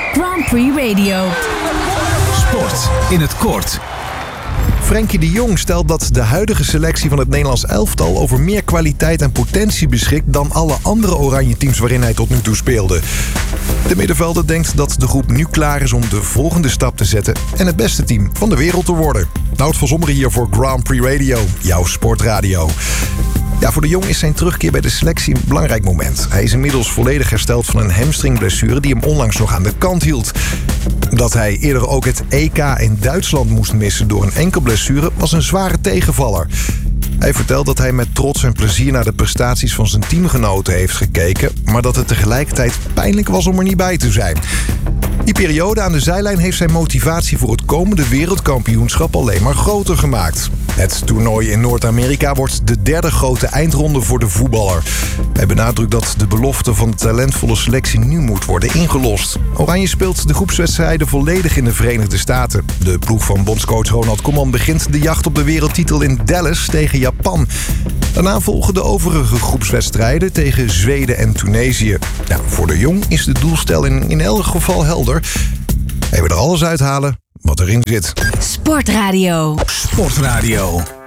Grand Prix Radio. Sport in het kort. Frenkie de Jong stelt dat de huidige selectie van het Nederlands elftal over meer kwaliteit en potentie beschikt dan alle andere oranje teams waarin hij tot nu toe speelde. De middenvelder denkt dat de groep nu klaar is om de volgende stap te zetten en het beste team van de wereld te worden. Nout van Zommeren hier voor Grand Prix Radio, jouw sportradio. Ja, voor de Jong is zijn terugkeer bij de selectie een belangrijk moment. Hij is inmiddels volledig hersteld van een hamstringblessure die hem onlangs nog aan de kant hield. Dat hij eerder ook het EK in Duitsland moest missen door een enkelblessure was een zware tegenvaller. Hij vertelt dat hij met trots en plezier naar de prestaties van zijn teamgenoten heeft gekeken, maar dat het tegelijkertijd pijnlijk was om er niet bij te zijn. Die periode aan de zijlijn heeft zijn motivatie voor het komende wereldkampioenschap alleen maar groter gemaakt. Het toernooi in Noord-Amerika wordt de derde grote eindronde voor de voetballer. Hij benadrukt dat de belofte van de talentvolle selectie nu moet worden ingelost. Oranje speelt de groepswedstrijden volledig in de Verenigde Staten. De ploeg van bondscoach Ronald Koeman begint de jacht op de wereldtitel in Dallas tegen Japan. Daarna volgen de overige groepswedstrijden tegen Zweden en Tunesië. Ja, voor de Jong is de doelstelling in elk geval helder. Hij wil er alles uithalen wat erin zit. Sportradio. Sportradio.